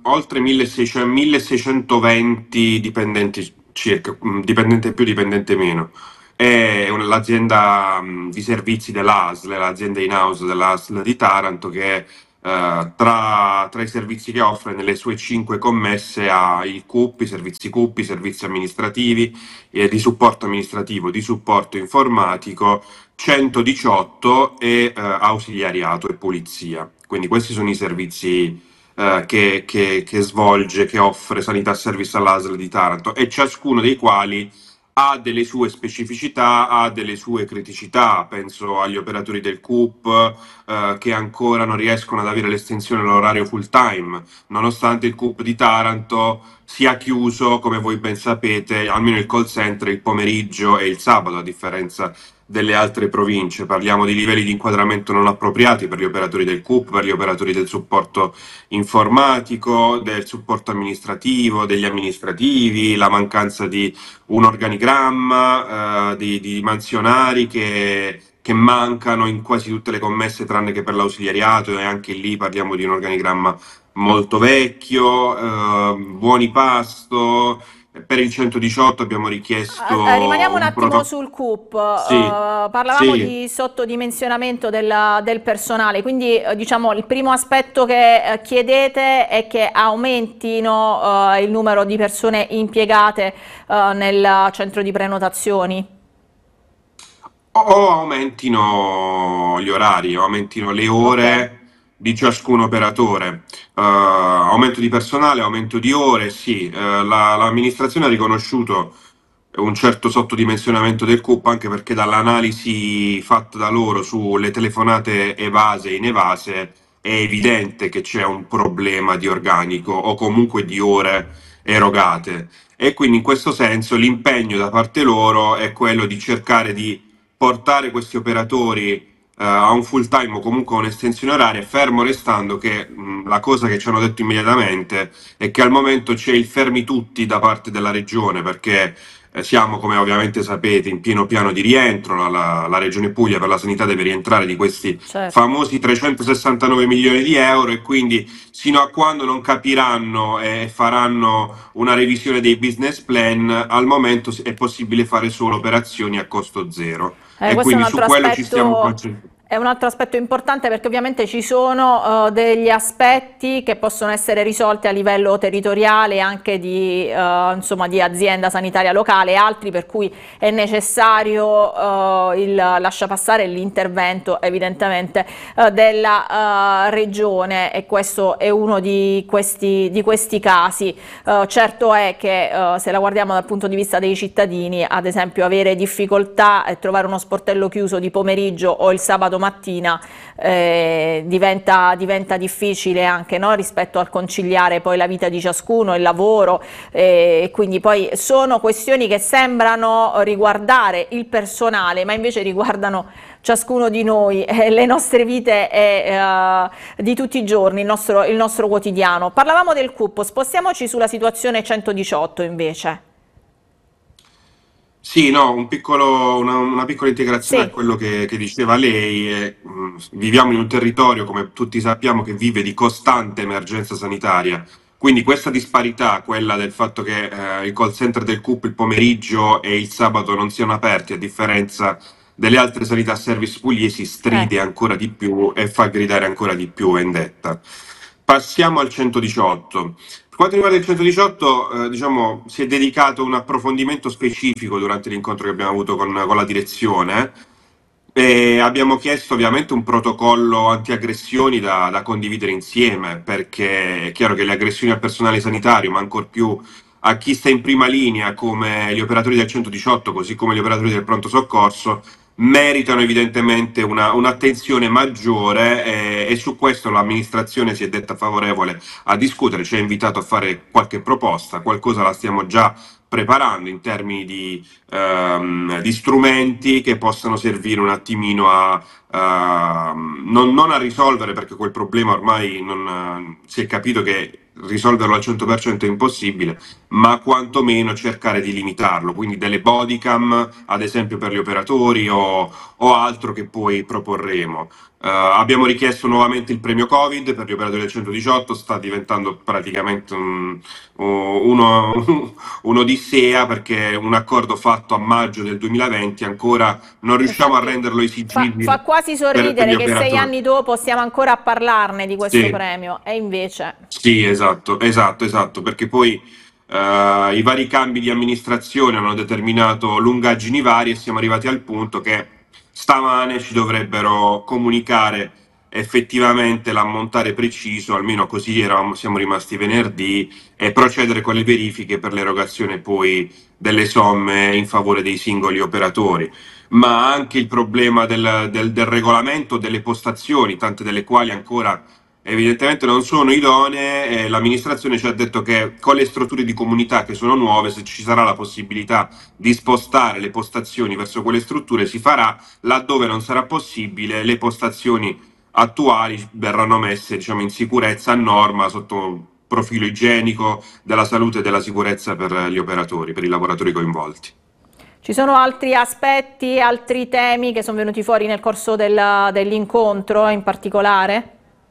oltre 1620 dipendenti circa, dipendente più, dipendente meno. È l'azienda di servizi dell'ASL, l'azienda in-house dell'ASL di Taranto che tra i servizi che offre nelle sue 5 commesse ha il CUP, i servizi CUP, i servizi amministrativi, di supporto amministrativo, di supporto informatico, 118 e ausiliariato e polizia. Quindi questi sono i servizi che svolge, che offre Sanità Service all'ASL di Taranto, e ciascuno dei quali ha delle sue specificità, ha delle sue criticità. Penso agli operatori del CUP che ancora non riescono ad avere l'estensione dell'orario full time, nonostante il CUP di Taranto sia chiuso, come voi ben sapete, almeno il call center il pomeriggio e il sabato, a differenza delle altre province. Parliamo di livelli di inquadramento non appropriati per gli operatori del CUP, per gli operatori del supporto informatico, del supporto amministrativo, degli amministrativi, la mancanza di un organigramma, di mansionari che mancano in quasi tutte le commesse tranne che per l'ausiliariato, e anche lì parliamo di un organigramma molto vecchio, buoni pasto. Per il 118 abbiamo richiesto Rimaniamo un un attimo protocollo. sul CUP. Sì, Parlavamo sì. di sottodimensionamento del personale, quindi diciamo il primo aspetto che chiedete è che aumentino il numero di persone impiegate nel centro di prenotazioni. O aumentino gli orari, o aumentino le Ok. ore di ciascun operatore. Aumento di personale, aumento di ore, sì. L'amministrazione ha riconosciuto un certo sottodimensionamento del CUP, anche perché dall'analisi fatta da loro sulle telefonate evase e inevase è evidente che c'è un problema di organico o comunque di ore erogate. E quindi in questo senso l'impegno da parte loro è quello di cercare di portare questi operatori a un full time o comunque a un'estensione oraria, fermo restando che la cosa che ci hanno detto immediatamente è che al momento c'è il fermi tutti da parte della regione, perché siamo, come ovviamente sapete, in pieno piano di rientro. La regione Puglia per la sanità deve rientrare di questi Certo. famosi 369 milioni di euro, e quindi sino a quando non capiranno e faranno una revisione dei business plan, al momento è possibile fare solo operazioni a costo zero, e Questo quindi su quello ci stiamo concentrando. è un altro aspetto importante perché ovviamente ci sono degli aspetti che possono essere risolti a livello territoriale anche di, insomma, di azienda sanitaria locale, altri per cui è necessario il lasciapassare l'intervento evidentemente della regione, e questo è uno di questi casi. Certo è che se la guardiamo dal punto di vista dei cittadini, ad esempio avere difficoltà a trovare uno sportello chiuso di pomeriggio o il sabato mattina diventa difficile anche, no? Rispetto al conciliare poi la vita di ciascuno, il lavoro, e quindi poi sono questioni che sembrano riguardare il personale ma invece riguardano ciascuno di noi, le nostre vite di tutti i giorni, il nostro quotidiano. Parlavamo del CUP, spostiamoci sulla situazione 118 invece. Sì, no, una piccola integrazione a Sì. quello che diceva lei. Viviamo in un territorio, come tutti sappiamo, che vive di costante emergenza sanitaria. Quindi questa disparità, quella del fatto che il call center del CUP il pomeriggio e il sabato non siano aperti, a differenza delle altre sanità service pugliesi, stride Ecco. ancora di più e fa gridare ancora di più vendetta. Passiamo al 118. Per quanto riguarda il 118, diciamo, si è dedicato un approfondimento specifico durante l'incontro che abbiamo avuto con la direzione, e abbiamo chiesto ovviamente un protocollo antiaggressioni da condividere insieme, perché è chiaro che le aggressioni al personale sanitario, ma ancor più a chi sta in prima linea come gli operatori del 118, così come gli operatori del pronto soccorso, meritano evidentemente un'attenzione maggiore, e su questo l'amministrazione si è detta favorevole a discutere, ci ha invitato a fare qualche proposta, qualcosa la stiamo già preparando in termini di strumenti che possano servire un attimino non a risolvere, perché quel problema ormai si è capito che risolverlo al 100% è impossibile, ma quantomeno cercare di limitarlo, quindi delle bodycam ad esempio per gli operatori o altro che poi proporremo. Abbiamo richiesto nuovamente il premio Covid per gli operatori del 118, sta diventando praticamente un'odissea perché un accordo fatto a maggio del 2020 ancora non riusciamo a Infatti renderlo fa esigibile quasi per gli sorridere che 6 anni operatori. dopo stiamo ancora a parlarne di questo Sì. premio e invece... Sì, esatto, perché poi i vari cambi di amministrazione hanno determinato lungaggini varie e siamo arrivati al punto che stamane ci dovrebbero comunicare effettivamente l'ammontare preciso, almeno così siamo rimasti venerdì, e procedere con le verifiche per l'erogazione poi delle somme in favore dei singoli operatori. Ma anche il problema del regolamento delle postazioni, tante delle quali ancora evidentemente non sono idonee, e l'amministrazione ci ha detto che con le strutture di comunità che sono nuove, se ci sarà la possibilità di spostare le postazioni verso quelle strutture si farà, laddove non sarà possibile le postazioni attuali verranno messe, diciamo, in sicurezza a norma sotto profilo igienico, della salute e della sicurezza per gli operatori, per i lavoratori coinvolti. Ci sono altri aspetti, altri temi che sono venuti fuori nel corso dell'incontro in particolare?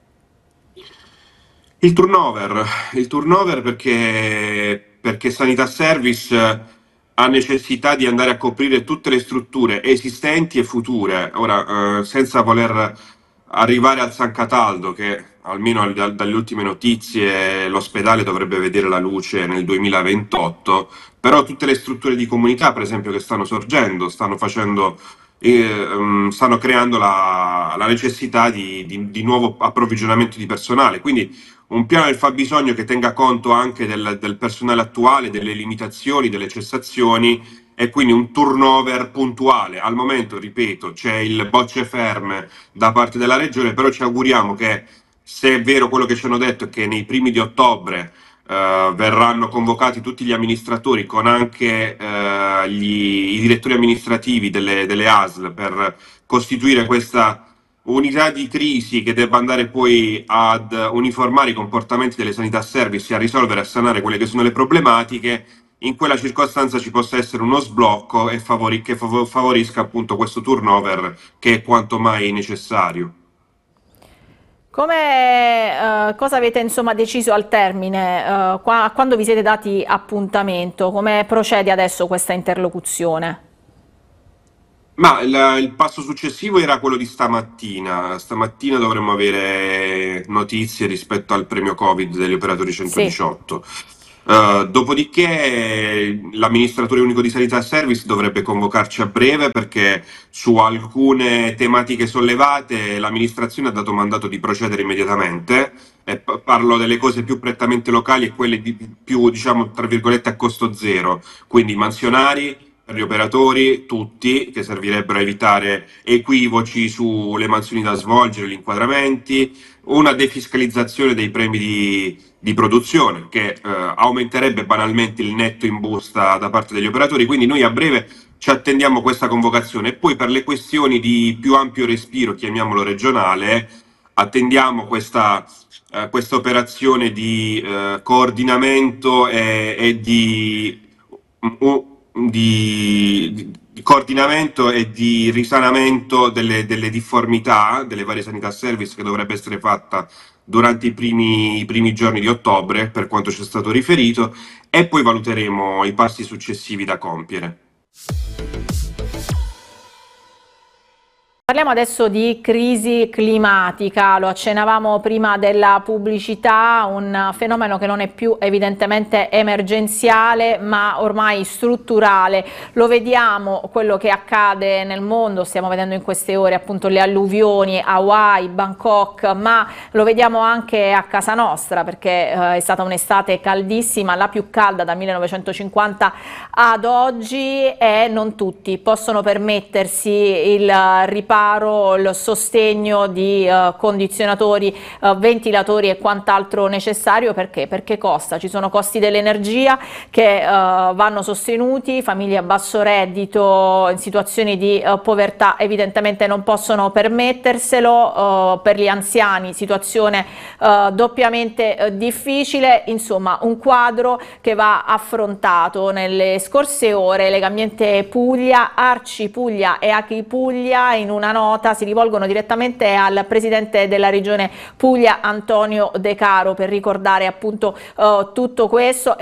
Il turnover perché Sanità Service ha necessità di andare a coprire tutte le strutture esistenti e future. Ora, senza voler arrivare al San Cataldo, che almeno dalle ultime notizie l'ospedale dovrebbe vedere la luce nel 2028, però tutte le strutture di comunità, per esempio, che stanno sorgendo, stanno creando la necessità di nuovo approvvigionamento di personale. Quindi un piano del fabbisogno che tenga conto anche del personale attuale, delle limitazioni, delle cessazioni e quindi un turnover puntuale. Al momento, ripeto, c'è il bocce ferme da parte della regione, però ci auguriamo che, se è vero quello che ci hanno detto, è che nei primi di ottobre verranno convocati tutti gli amministratori con anche i direttori amministrativi delle ASL per costituire questa unità di crisi che debba andare poi ad uniformare i comportamenti delle sanità service e a risolvere e a sanare quelle che sono le problematiche. In quella circostanza ci possa essere uno sblocco e che favorisca appunto questo turnover che è quanto mai necessario. Cosa avete insomma deciso al termine? Quando vi siete dati appuntamento? Come procede adesso questa interlocuzione? Ma il passo successivo era quello di stamattina. Stamattina dovremmo avere notizie rispetto al premio Covid degli operatori Sì. 118. Dopodiché l'amministratore unico di Sanità Service dovrebbe convocarci a breve perché su alcune tematiche sollevate l'amministrazione ha dato mandato di procedere immediatamente. E parlo delle cose più prettamente locali e quelle più, diciamo, tra virgolette, a costo zero, quindi mansionari per gli operatori, tutti, che servirebbero a evitare equivoci sulle mansioni da svolgere, gli inquadramenti, una defiscalizzazione dei premi di produzione che aumenterebbe banalmente il netto in busta da parte degli operatori, quindi noi a breve ci attendiamo questa convocazione e poi per le questioni di più ampio respiro, chiamiamolo regionale, attendiamo questa operazione di coordinamento e di coordinamento e di risanamento delle difformità delle varie sanità service che dovrebbe essere fatta durante i primi giorni di ottobre, per quanto ci è stato riferito, e poi valuteremo i passi successivi da compiere. Parliamo adesso di crisi climatica, lo accennavamo prima della pubblicità, un fenomeno che non è più evidentemente emergenziale ma ormai strutturale. Lo vediamo quello che accade nel mondo, stiamo vedendo in queste ore appunto le alluvioni, Hawaii, Bangkok, ma lo vediamo anche a casa nostra perché è stata un'estate caldissima, la più calda dal 1950 ad oggi e non tutti possono permettersi il riparo, il sostegno di condizionatori, ventilatori e quant'altro necessario. Perché? Perché costa, ci sono costi dell'energia che vanno sostenuti, famiglie a basso reddito in situazioni di povertà evidentemente non possono permetterselo, per gli anziani situazione doppiamente difficile, insomma un quadro che va affrontato. Nelle scorse ore Legambiente Puglia, Arci Puglia e Achi Puglia in una nota, si rivolgono direttamente al presidente della regione Puglia Antonio De Caro per ricordare appunto tutto questo.